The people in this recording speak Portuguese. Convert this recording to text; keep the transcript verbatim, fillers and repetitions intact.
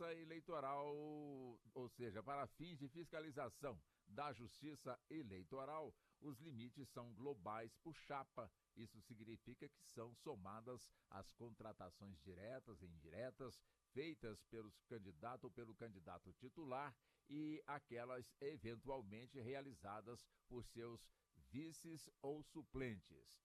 Justiça Eleitoral, ou seja, para fins de fiscalização da Justiça Eleitoral, os limites são globais por chapa. Isso significa que são somadas as contratações diretas e indiretas feitas pelos candidatos ou pelo candidato titular e aquelas eventualmente realizadas por seus vices ou suplentes.